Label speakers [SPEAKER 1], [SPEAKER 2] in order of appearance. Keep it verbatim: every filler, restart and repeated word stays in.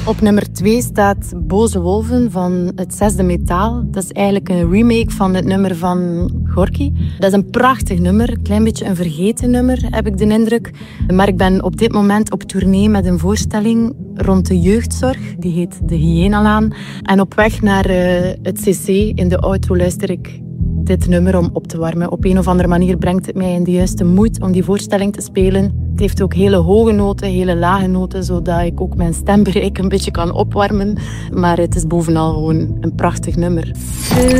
[SPEAKER 1] Op nummer twee staat Boze Wolven van Het Zesde Metaal. Dat is eigenlijk een remake van het nummer van Gorky. Dat is een prachtig nummer, een klein beetje een vergeten nummer, heb ik de indruk. Maar ik ben op dit moment op tournee met een voorstelling rond de jeugdzorg. Die heet De Hyenalaan. En op weg naar uh, het C C in de auto luister ik dit nummer om op te warmen. Op een of andere manier brengt het mij in de juiste moed om die voorstelling te spelen. Het heeft ook hele hoge noten, hele lage noten, zodat ik ook mijn stembereik een beetje kan opwarmen. Maar het is bovenal gewoon een prachtig nummer.